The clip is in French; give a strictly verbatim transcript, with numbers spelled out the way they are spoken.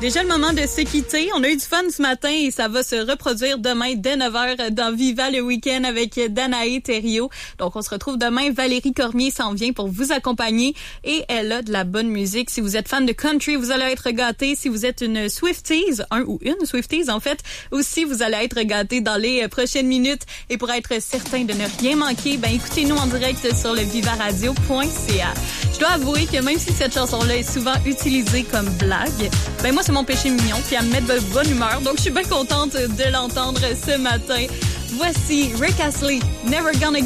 Déjà le moment de se quitter. On a eu du fun ce matin et ça va se reproduire demain dès neuf heures dans Viva le week-end avec Danae Thériault. Donc on se retrouve demain. Valérie Cormier s'en vient pour vous accompagner et elle a de la bonne musique. Si vous êtes fan de country, vous allez être gâtés. Si vous êtes une Swifties, un ou une Swifties en fait, aussi vous allez être gâtés dans les prochaines minutes. Et pour être certain de ne rien manquer, ben écoutez-nous en direct sur le viva radio point c a. Je dois avouer que même si cette chanson-là est souvent utilisée comme blague, ben moi c'est mon péché mignon puis elle me met de bonne humeur. Donc je suis bien contente de l'entendre ce matin. Voici Rick Astley, Never Gonna